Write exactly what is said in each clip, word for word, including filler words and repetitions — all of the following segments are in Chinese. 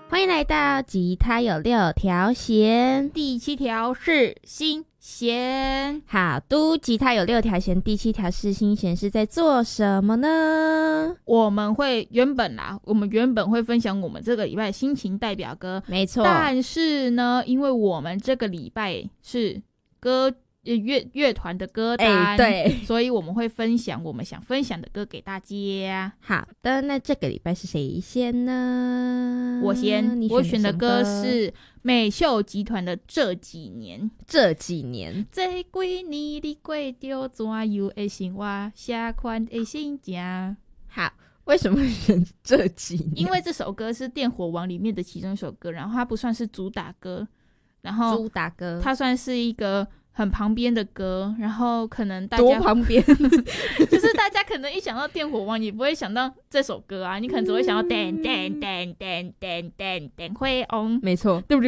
欢迎来到吉他有六条弦， 第七条是心弦。 好嘟，吉他有六条弦，第七条是心弦，是在做什么呢？ 我们会原本啦，我们原本会分享我们这个礼拜心情代表歌， 没错。 但是呢，因为我们这个礼拜是歌乐乐团的歌单、 欸，对， 所以我们会分享我们想分享的歌给大家。 好的，那这个礼拜是谁先呢？ 我先， 你我选的歌是美秀集团的《这几年》。 这几年， 这几年你过着怎样的生活？啥款的心情？ 好，为什么选这几年？ 因为这首歌是《电火王》里面的其中一首歌，然后它不算是主打歌，然后主打歌， 它算是一个很旁边的歌，然后可能大家多旁边， 就是大家可能一想到电火王，也不会想到这首歌啊，你可能只会想到噔噔噔噔噔噔噔会嗡， 没错， 这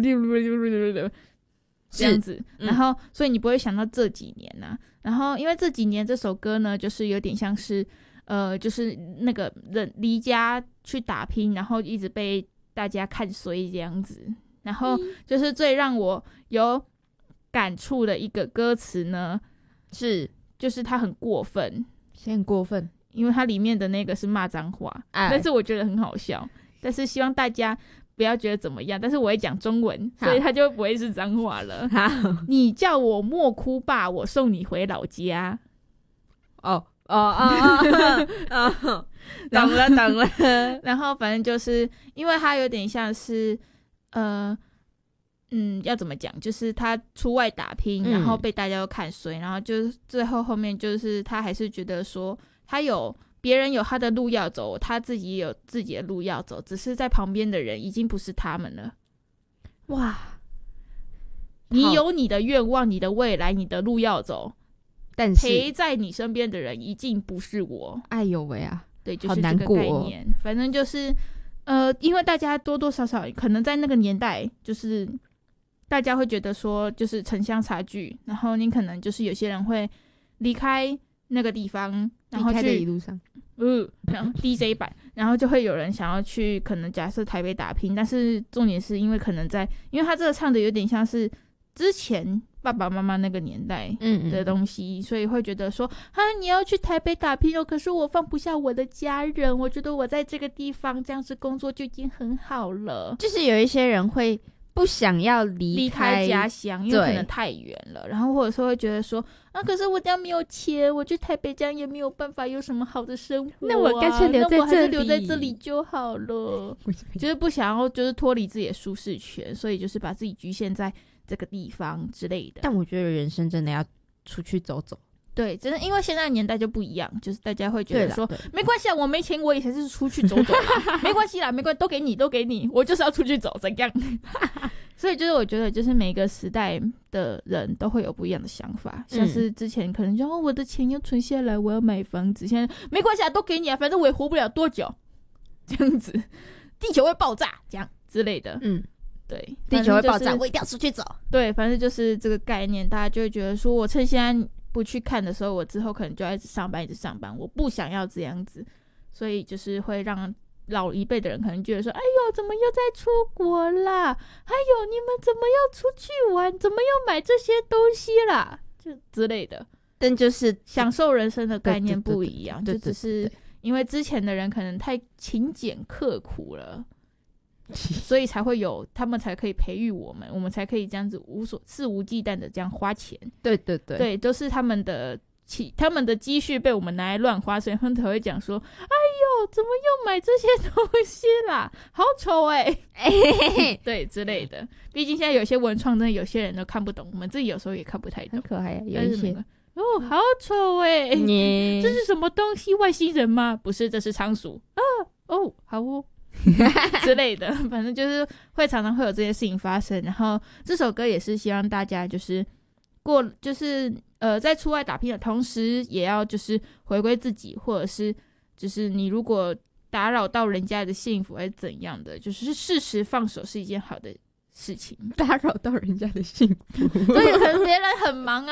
样子，然后所以你不会想到这几年啊。然后因为这几年这首歌呢，就是有点像是呃，就是那个人离家去打拼，然后一直被大家看衰这样子。然后就是最让我有感触的一个歌词呢， 是就是它很过分， 很过分， 因为它里面的那个是骂脏话， 哎、 但是我觉得很好笑，但是希望大家不要觉得怎么样。但是我会讲中文，所以它就不会是脏话了。 好， 你叫我莫哭吧，我送你回老家。 哦哦哦哦哦，懂了懂了。 然后反正就是因为它有点像是呃。嗯，要怎么讲？就是他出外打拼，然后被大家都看衰、嗯，然后就是最后后面就是他还是觉得说，他有别人有他的路要走，他自己也有自己的路要走，只是在旁边的人已经不是他们了。哇！你有你的愿望、你的未来、你的路要走， 但是陪在你身边的人已经不是我。 哎呦喂啊！ 对，就是这个概念。哦、反正就是呃，因为大家多多少少可能在那个年代就是。大家会觉得说就是城乡差距，然后你可能就是有些人会离开那个地方，然后去离开的一路上， 嗯，然后 D J 版，然后就会有人想要去可能假设台北打拼，但是重点是因为可能在，因为他这个唱的有点像是之前爸爸妈妈那个年代的东西，嗯嗯，所以会觉得说啊，你要去台北打拼哦，可是我放不下我的家人，我觉得我在这个地方这样子工作就已经很好了， 就是有一些人会不想要离开离开家乡，因为可能太远了，然后或者说会觉得说啊，可是我家没有钱，我去台北这样也没有办法有什么好的生活、啊， 那我干脆留在这里， 那我还是留在这里就好了。就是不想要就是脱离自己的舒适圈，所以就是把自己局限在这个地方之类的。 但我觉得人生真的要出去走走。 对，真的，因为现在的年代就不一样，就是大家会觉得说，没关系啊，我没钱，我也还是出去走走啦，没关系啦，没关系，都给你，都给你，我就是要出去走，怎样？所以就是我觉得，就是每个时代的人都会有不一样的想法，像是之前可能就、嗯、哦，我的钱要存下来，我要买房子，现在没关系啊，都给你啊，反正我也活不了多久，这样子，地球会爆炸，这样之类的，嗯。对， 地球会爆炸，我一定要出去走。 对，反正就是这个概念，大家就会觉得说，我趁现在不去看的时候，我之后可能就要一直上班，一直上班，我不想要这样子，所以就是会让老一辈的人可能觉得说，哎呦，怎么又在出国啦？哎呦，你们怎么要出去玩？怎么又买这些东西啦？就之类的。 但就是享受人生的概念不一样，就只是因为之前的人可能太勤俭刻苦了。所以才会有他们才可以培育我们，我们才可以这样子无所肆无忌惮的这样花钱。 对对对， 对，都是他们的他们的积蓄被我们拿来乱花，所以他们才会讲说：“哎呦，怎么又买这些东西啦？好丑哎、欸！”对之类的。毕竟现在有些文创，真的有些人都看不懂，我们自己有时候也看不太懂。 很可爱、啊，有一些哦，好丑哎、欸！这是什么东西？外星人吗？不是，这是仓鼠啊！哦，好哦。之类的，反正就是会常常会有这些事情发生。然后这首歌也是希望大家就是过，就是呃，在出外打拼的同时，也要就是回归自己，或者是就是你如果打扰到人家的幸福还是怎样的，就是适时放手是一件好的事情。 打扰到人家的幸福， 对，可能别人很忙啊，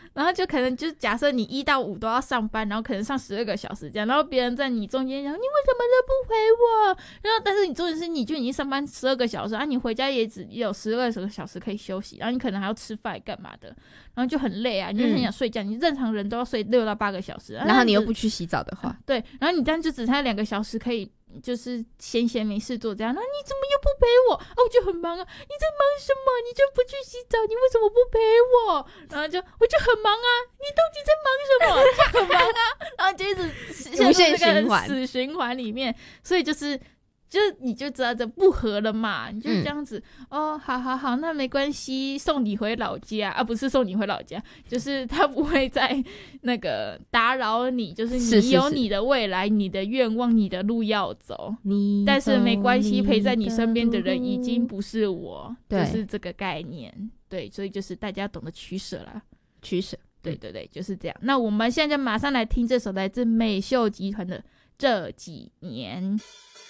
然后就可能就是假设你一到五都要上班，然后可能上十二个小时这样，然后别人在你中间讲你为什么都不回我，然后但是你重点是你就已经上班十二个小时啊，你回家也只有十二个小时可以休息，然后你可能还要吃饭干嘛的，然后就很累啊，你就很想睡觉、嗯、你正常人都要睡六到八个小时， 然后你又不去洗澡的话、 啊、对，然后你这样就只差两个小时可以就是闲闲没事做这样，那你怎么又不陪我啊？我就很忙啊，你在忙什么？你就不去洗澡，你为什么不陪我？然后就我就很忙啊，你到底在忙什么？就很忙啊，然后就一直陷入这个死循环里面，所以就是就是你就知道这不合了嘛，你就这样子、嗯、哦，好好好，那没关系，送你回老家啊，不是送你回老家，就是他不会再那个打扰你，就是你有你的未来，是是是你的愿望，你的路要走，你但是没关系，陪在你身边的人已经不是我，就是这个概念，对，所以就是大家懂得取舍啦， 取舍， 对对对，就是这样。那我们现在就马上来听这首来自美秀集团的《这几年》。